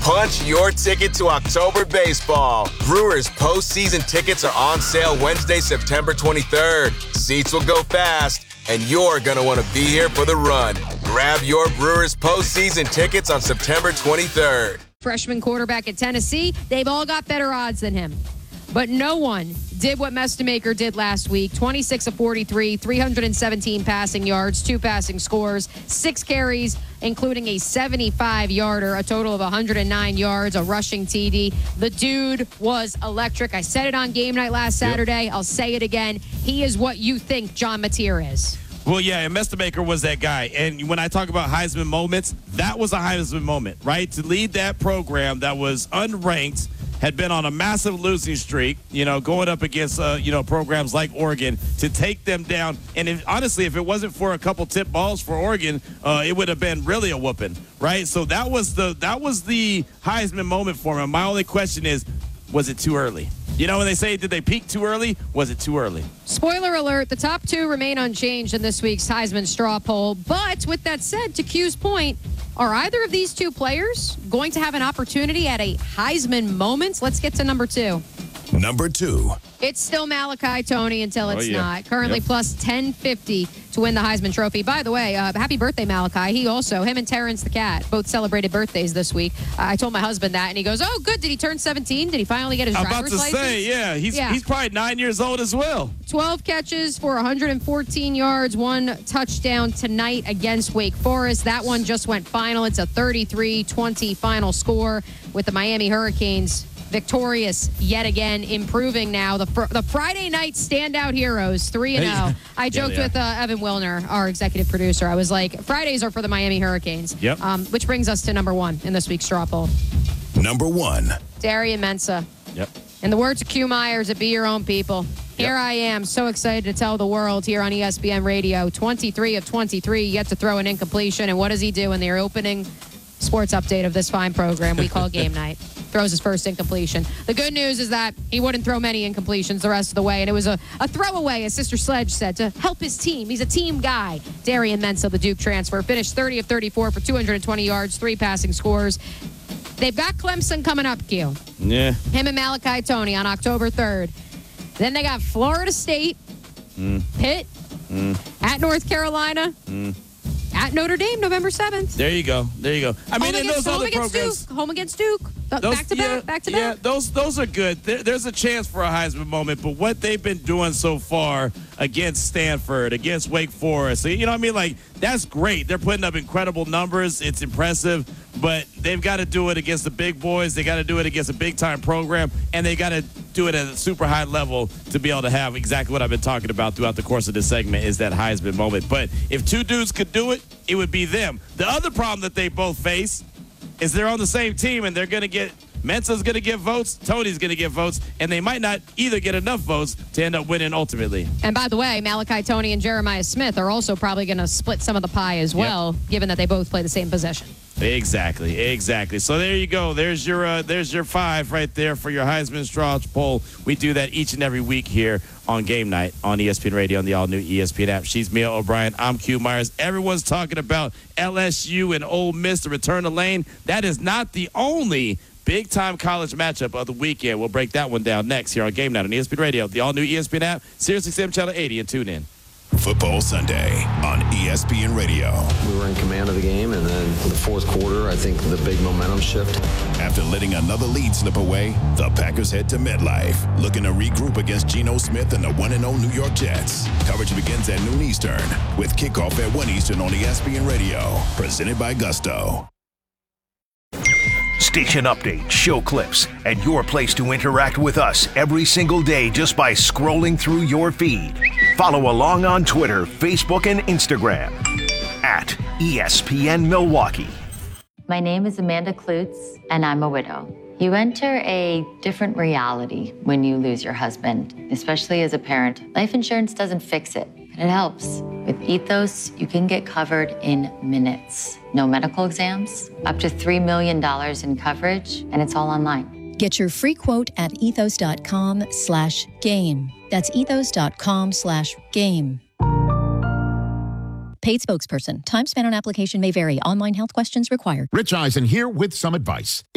Punch your ticket to October baseball. Brewers postseason tickets are on sale Wednesday, September 23rd. Seats will go fast, and you're going to want to be here for the run. Grab your Brewers postseason tickets on September 23rd. Freshman quarterback at Tennessee, they've all got better odds than him. But no one did what Mestemaker did last week. 26 of 43, 317 passing yards, 2 passing scores, 6 carries, including a 75-yarder, a total of 109 yards, a rushing TD. The dude was electric. I said it on game night last Saturday. I'll say it again. He is what you think John Mateer is. Well, yeah, and Mestemaker was that guy. And when I talk about Heisman moments, that was a Heisman moment, right? To lead that program that was unranked, had been on a massive losing streak, going up against, programs like Oregon, to take them down. And honestly, if it wasn't for a couple tip balls for Oregon, it would have been really a whooping, right? So that was the Heisman moment for him. My only question is, was it too early? When they say, did they peak too early? Was it too early? Spoiler alert, the top 2 remain unchanged in this week's Heisman straw poll. But with that said, to Q's point, are either of these 2 players going to have an opportunity at a Heisman moment? Let's get to number 2. Number 2. It's still Malachi Toney until it's not. Currently plus 1050 to win the Heisman Trophy. By the way, happy birthday, Malachi. Him and Terrence the cat both celebrated birthdays this week. I told my husband that, and he goes, oh, good. Did he turn 17? Did he finally get his driver's license? I'm about to say, he's probably 9 years old as well. 12 catches for 114 yards, 1 touchdown tonight against Wake Forest. That one just went final. It's a 33-20 final score with the Miami Hurricanes victorious yet again, improving now. The Friday night standout heroes, 3-0. I joked with Evan Wilner, our executive producer. I was like, Fridays are for the Miami Hurricanes. Yep. Which brings us to number 1 in this week's straw poll. Number 1. Darian Mensah. Yep. In the words of Q Myers at Be Your Own People, here I am, so excited to tell the world here on ESPN Radio, 23 of 23, yet to throw an incompletion. And what does he do in the opening sports update of this fine program we call Game Night? Throws his first incompletion. The good news is that he wouldn't throw many incompletions the rest of the way, and it was a throwaway, as Sister Sledge said, to help his team. He's a team guy. Darian Mensah, the Duke transfer, finished 30 of 34 for 220 yards, 3 passing scores. They've got Clemson coming up, Q. Yeah. Him and Malachi Toney on October 3rd. Then they got Florida State, Pitt, at North Carolina, at Notre Dame, November 7th. There you go. I mean, in those other programs. Home against Duke. Back to back. Yeah, those are good. There's a chance for a Heisman moment, but what they've been doing so far against Stanford, against Wake Forest, that's great. They're putting up incredible numbers. It's impressive, but they've got to do it against the big boys. They got to do it against a big-time program, and they got to do it at a super high level to be able to have exactly what I've been talking about throughout the course of this segment is that Heisman moment. But if 2 dudes could do it, it would be them. The other problem that they both face is they're on the same team, and they're going to get – Mensah's going to get votes, Toney's going to get votes, and they might not either get enough votes to end up winning ultimately. And by the way, Malachi Toney and Jeremiah Smith are also probably going to split some of the pie as well, given that they both play the same position. Exactly. So there you go. There's your 5 right there for your Heisman straw poll. We do that each and every week here on Game Night on ESPN Radio and the all-new ESPN app. She's Mia O'Brien. I'm Q Myers. Everyone's talking about LSU and Ole Miss to return to Lane. That is not the only big-time college matchup of the weekend. We'll break that one down next here on Game Night on ESPN Radio, the all-new ESPN app, SiriusXM Channel 80, and tune in. Football Sunday on ESPN Radio. We were in command of the game, and then in the fourth quarter, I think the big momentum shift. After letting another lead slip away, the Packers head to MetLife, looking to regroup against Geno Smith and the 1-0 New York Jets. Coverage begins at noon Eastern, with kickoff at 1 Eastern on ESPN Radio, presented by Gusto. Station updates, show clips, and your place to interact with us every single day just by scrolling through your feed. Follow along on Twitter, Facebook, and Instagram at ESPN Milwaukee. My name is Amanda Klutz, and I'm a widow. You enter a different reality when you lose your husband, especially as a parent. Life insurance doesn't fix it, but it helps. With Ethos, you can get covered in minutes. No medical exams, up to $3 million in coverage, and it's all online. Get your free quote at ethos.com/game. That's ethos.com/game. Paid spokesperson. Time spent on application may vary. Online health questions required. Rich Eisen here with some advice.